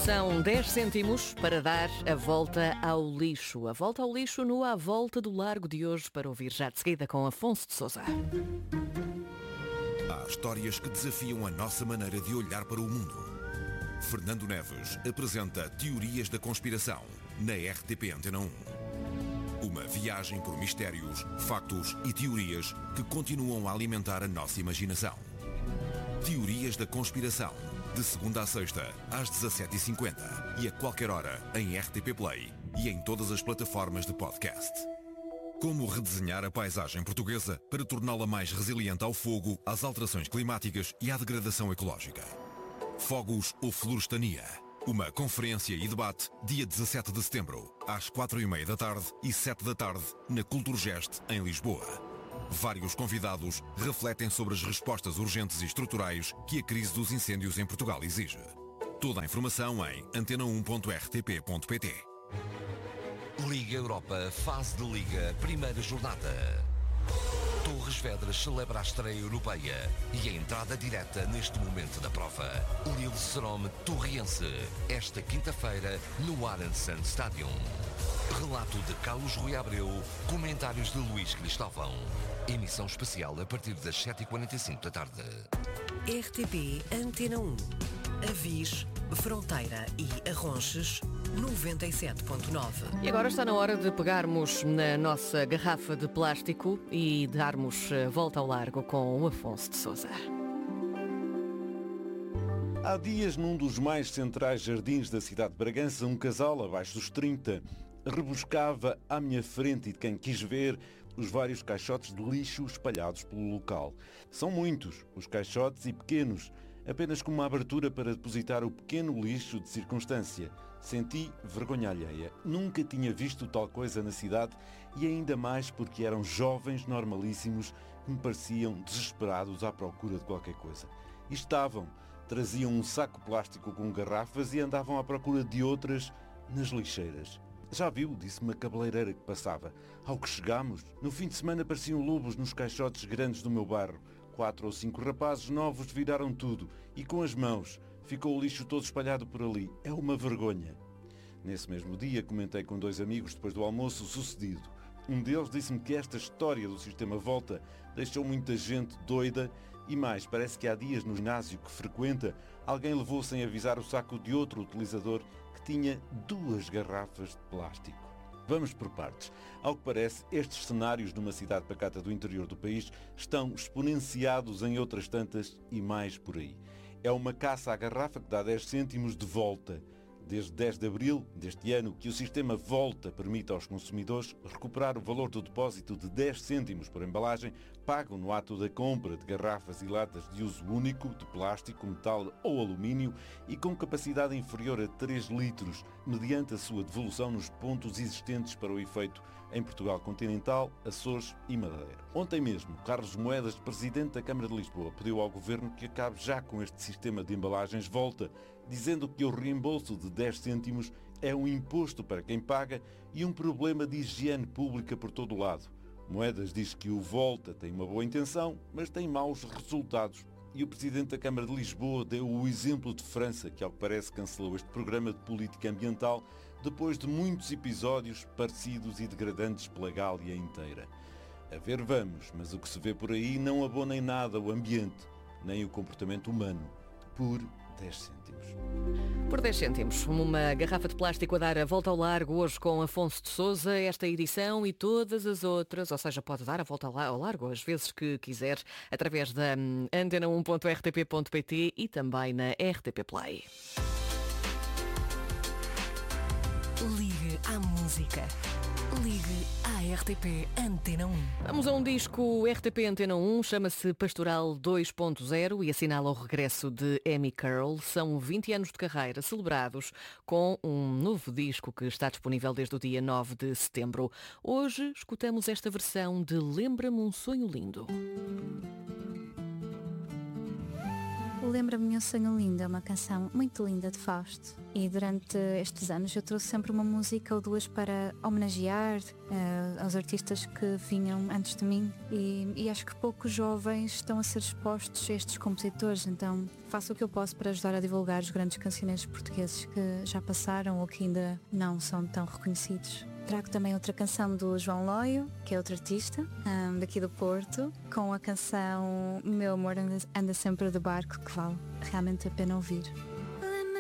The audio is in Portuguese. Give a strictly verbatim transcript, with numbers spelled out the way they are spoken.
São dez cêntimos para dar a volta ao lixo. A volta ao lixo no À Volta do Largo de hoje, para ouvir já de seguida com Afonso de Sousa. Há histórias que desafiam a nossa maneira de olhar para o mundo. Fernando Neves apresenta Teorias da Conspiração na R T P Antena um. Uma viagem por mistérios, factos e teorias que continuam a alimentar a nossa imaginação. Teorias da Conspiração, de segunda a sexta, às dezassete e cinquenta e a qualquer hora em R T P Play e em todas as plataformas de podcast. Como redesenhar a paisagem portuguesa para torná-la mais resiliente ao fogo, às alterações climáticas e à degradação ecológica. Fogos ou Florestania. Uma conferência e debate dia dezassete de setembro, às quatro e meia da tarde e sete da tarde, na Culturgest, em Lisboa. Vários convidados refletem sobre as respostas urgentes e estruturais que a crise dos incêndios em Portugal exige. Toda a informação em antena um ponto r t p ponto p t. Liga Europa, fase de Liga, primeira jornada. Torres Vedras celebra a estreia europeia e a entrada direta neste momento da prova. Lille-Serome Torriense, esta quinta-feira no Arendsand Stadium. Relato de Carlos Rui Abreu, comentários de Luís Cristóvão. Emissão especial a partir das sete e quarenta e cinco da tarde. R T P Antena um. Avis, Fronteira e Arronches, noventa e sete ponto nove. E agora está na hora de pegarmos na nossa garrafa de plástico e darmos volta ao largo com o Afonso de Sousa. Há dias, num dos mais centrais jardins da cidade de Bragança, um casal abaixo dos trinta rebuscava à minha frente e de quem quis ver os vários caixotes de lixo espalhados pelo local. São muitos, os caixotes, e pequenos, apenas com uma abertura para depositar o pequeno lixo de circunstância. Senti vergonha alheia. Nunca tinha visto tal coisa na cidade e ainda mais porque eram jovens normalíssimos que me pareciam desesperados à procura de qualquer coisa. E estavam. Traziam um saco plástico com garrafas e andavam à procura de outras nas lixeiras. Já viu, disse-me a cabeleireira que passava. Ao que chegámos, no fim de semana apareciam lobos nos caixotes grandes do meu bairro. Quatro ou cinco rapazes novos viraram tudo e com as mãos. Ficou o lixo todo espalhado por ali. É uma vergonha. Nesse mesmo dia comentei com dois amigos depois do almoço o sucedido. Um deles disse-me que esta história do sistema Volta deixou muita gente doida e mais, parece que há dias no ginásio que frequenta, alguém levou sem avisar o saco de outro utilizador que tinha duas garrafas de plástico. Vamos por partes. Ao que parece, estes cenários numa cidade pacata do interior do país estão exponenciados em outras tantas e mais por aí. É uma caça à garrafa que dá dez cêntimos de volta. Desde dez de abril deste ano, que o sistema Volta permite aos consumidores recuperar o valor do depósito de dez cêntimos por embalagem pago no ato da compra de garrafas e latas de uso único, de plástico, metal ou alumínio e com capacidade inferior a três litros, mediante a sua devolução nos pontos existentes para o efeito em Portugal continental, Açores e Madeira. Ontem mesmo, Carlos Moedas, presidente da Câmara de Lisboa, pediu ao Governo que acabe já com este sistema de embalagens Volta, dizendo que o reembolso de dez cêntimos é um imposto para quem paga e um problema de higiene pública por todo o lado. Moedas diz que o Volta tem uma boa intenção, mas tem maus resultados. E o Presidente da Câmara de Lisboa deu o exemplo de França, que ao que parece cancelou este programa de política ambiental depois de muitos episódios parecidos e degradantes pela Gália inteira. A ver vamos, mas o que se vê por aí não abona em nada o ambiente, nem o comportamento humano, por dez cêntimos. Por dez cêntimos, uma garrafa de plástico a dar a volta ao largo hoje com Afonso de Sousa, esta edição e todas as outras, ou seja, pode dar a volta ao largo às vezes que quiser, através da antena um ponto r t p ponto p t e também na R T P Play. Ligue à música. Ligue à R T P Antena um. Vamos a um disco R T P Antena um, chama-se Pastoral dois ponto zero e assinala o regresso de Amy Curl. São vinte anos de carreira celebrados com um novo disco que está disponível desde o dia nove de setembro. Hoje escutamos esta versão de Lembra-me um Sonho Lindo. Lembra-me um Sonho Lindo, é uma canção muito linda de Fausto. E durante estes anos eu trouxe sempre uma música ou duas para homenagear uh, aos artistas que vinham antes de mim. E, e acho que poucos jovens estão a ser expostos a estes compositores, então faço o que eu posso para ajudar a divulgar os grandes cancioneiros portugueses que já passaram ou que ainda não são tão reconhecidos. Trago também outra canção do João Loio, que é outro artista, um, daqui do Porto, com a canção Meu Amor Anda, Anda Sempre de Barco, que vale realmente a pena ouvir.